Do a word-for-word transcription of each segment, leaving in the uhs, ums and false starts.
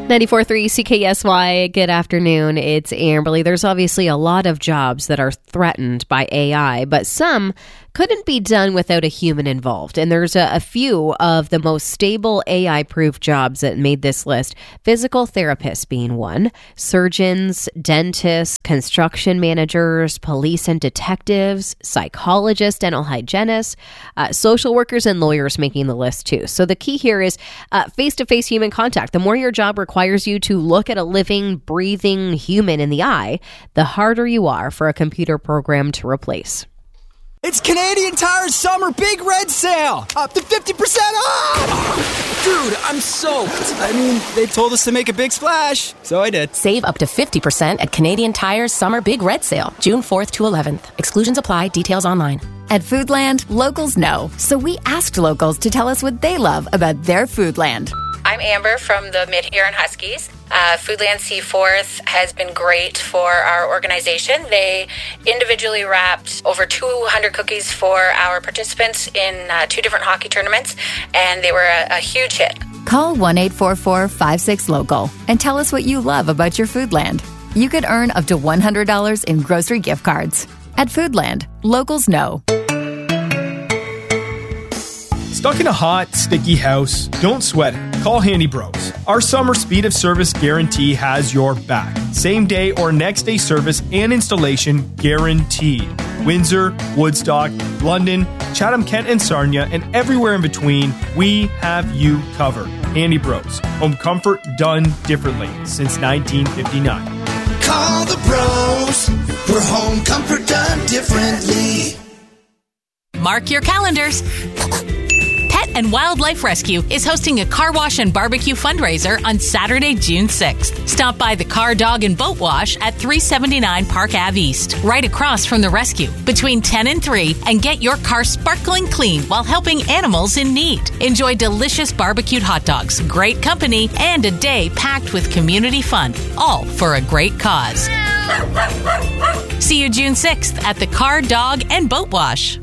ninety-four point three C K S Y, good afternoon. It's Amberly. There's obviously a lot of jobs that are threatened by A I, but some couldn't be done without a human involved. And there's a, a few of the most stable A I-proof jobs that made this list. Physical therapists being one, surgeons, dentists, construction managers, police and detectives, psychologists, dental hygienists, uh, social workers, and lawyers making the list too. So the key here is uh, face-to-face human contact. The more your job requires you to look at a living, breathing human in the eye, the harder you are for a computer program to replace. It's Canadian Tire's summer big red sale! Up to fifty percent off! Dude, I'm soaked. I mean, they told us to make a big splash, so I did. Save up to fifty percent at Canadian Tire's summer big red sale, June fourth to eleventh. Exclusions apply. Details online. At Foodland, locals know, so we asked locals to tell us what they love about their Foodland. I'm Amber from the Mid-Huron Huskies. Uh, Foodland Seaforth has been great for our organization. They individually wrapped over two hundred cookies for our participants in uh, two different hockey tournaments, and they were a, a huge hit. Call one eight four four, five six, local and tell us what you love about your Foodland. You could earn up to one hundred dollars in grocery gift cards. At Foodland, locals know. Stuck in a hot, sticky house? Don't sweat it. Call Handy Bros. Our summer speed of service guarantee has your back. Same day or next day service and installation guaranteed. Windsor, Woodstock, London, Chatham-Kent and Sarnia, and everywhere in between, we have you covered. Handy Bros. Home comfort done differently since nineteen fifty-nine. Call the bros for home comfort done differently. Mark your calendars. Pet and Wildlife Rescue is hosting a car wash and barbecue fundraiser on Saturday, June sixth. Stop by the Car, Dog, and Boat Wash at three seventy-nine Park Avenue East, right across from the rescue, between ten and three, and get your car sparkling clean while helping animals in need. Enjoy delicious barbecued hot dogs, great company, and a day packed with community fun, all for a great cause. See you June sixth at the Car, Dog, and Boat Wash.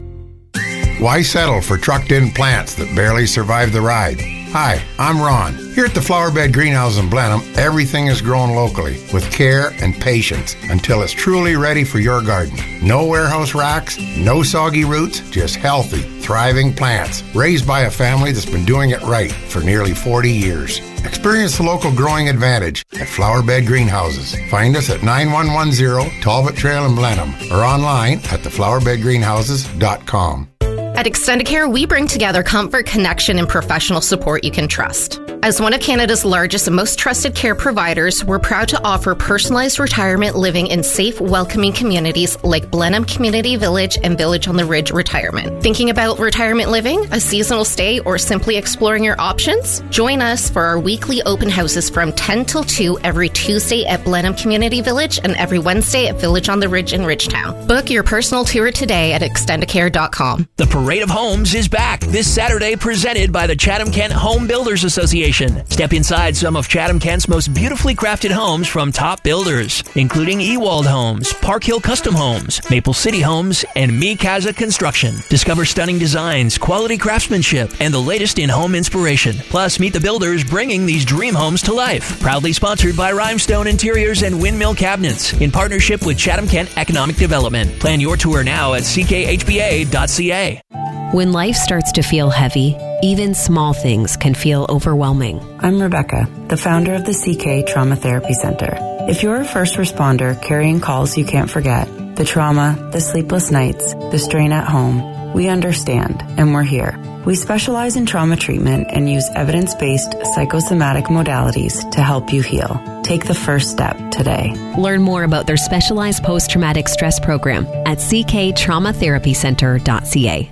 Why settle for trucked-in plants that barely survive the ride? Hi, I'm Ron. Here at the Flowerbed Greenhouse in Blenheim, everything is grown locally with care and patience until it's truly ready for your garden. No warehouse racks, no soggy roots, just healthy, thriving plants raised by a family that's been doing it right for nearly forty years. Experience the local growing advantage at Flowerbed Greenhouses. Find us at nine one one zero Talbot Trail in Blenheim or online at the flowerbed greenhouses dot com. At Extendicare, we bring together comfort, connection, and professional support you can trust. As one of Canada's largest and most trusted care providers, we're proud to offer personalized retirement living in safe, welcoming communities like Blenheim Community Village and Village on the Ridge Retirement. Thinking about retirement living, a seasonal stay, or simply exploring your options? Join us for our weekly open houses from ten till two every Tuesday at Blenheim Community Village and every Wednesday at Village on the Ridge in Ridgetown. Book your personal tour today at extendicare dot com. The Parade of Homes is back this Saturday, presented by the Chatham-Kent Home Builders Association. Step inside some of Chatham-Kent's most beautifully crafted homes from top builders, including Ewald Homes, Park Hill Custom Homes, Maple City Homes, and Mikaza Construction. Discover stunning designs, quality craftsmanship, and the latest in home inspiration. Plus, meet the builders bringing these dream homes to life. Proudly sponsored by Rhinestone Interiors and Windmill Cabinets in partnership with Chatham-Kent Economic Development. Plan your tour now at c k h b a dot c a. When life starts to feel heavy, even small things can feel overwhelming. I'm Rebecca, the founder of the C K Trauma Therapy Center. If you're a first responder carrying calls you can't forget, the trauma, the sleepless nights, the strain at home, we understand, and we're here. We specialize in trauma treatment and use evidence-based psychosomatic modalities to help you heal. Take the first step today. Learn more about their specialized post-traumatic stress program at c k trauma therapy center dot c a.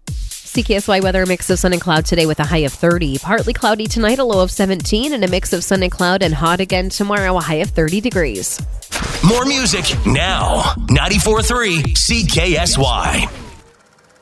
C K S Y weather, a mix of sun and cloud today with a high of thirty. Partly cloudy tonight, a low of seventeen, and a mix of sun and cloud and hot again tomorrow, a high of thirty degrees. More music now. ninety-four point three C K S Y.